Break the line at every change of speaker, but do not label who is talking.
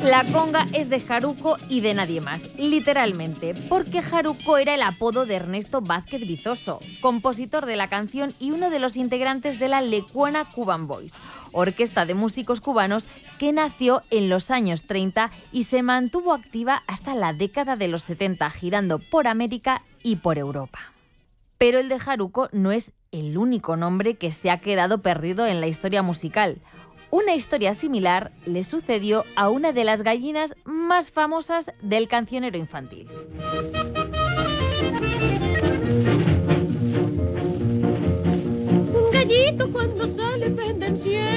La conga es de Jaruco y de nadie más, literalmente, porque Jaruco era el apodo de Ernesto Vázquez Vizoso, compositor de la canción y uno de los integrantes de la Lecuona Cuban Boys, orquesta de músicos cubanos que nació en los años 30 y se mantuvo activa hasta la década de los 70, girando por América y por Europa. Pero el de Jaruco no es el único nombre que se ha quedado perdido en la historia musical. Una historia similar le sucedió a una de las gallinas más famosas del cancionero infantil.
Un gallito cuando sale pendenciero.